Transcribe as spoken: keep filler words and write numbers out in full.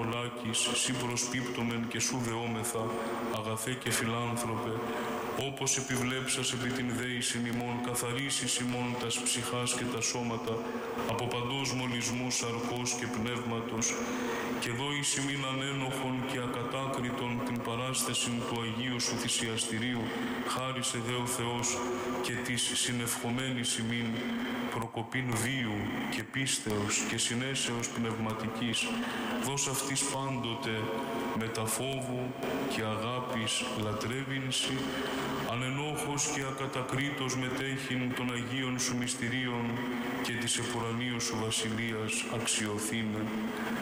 Ανδρουλάκης, σύ προσπίπτομεν και σου δεόμεθα, αγαθέ και φιλάνθρωπε, όπως επιβλέψας επί την δέησιν ημών, καθαρίσεις ημών τας ψυχάς και τα σώματα, από παντός μολυσμούς σαρκός και πνεύματος, και δώεις ημίν ανένοχον και ακατάκριτον την παράστασιν του Αγίου σου θυσιαστηρίου, χάρισε δε ο Θεός και της συνευχομένης ημίν, προκοπήν βίου και πίστεως και συνέσεως πνευματικής, δώσ' αυτής πάντοτε με τα φόβου και αγάπης λατρεύεινση, ανενόχος και ακατακρίτως μετέχειν των Αγίων σου μυστηρίων και της επουρανίου σου βασιλείας αξιοθήνε.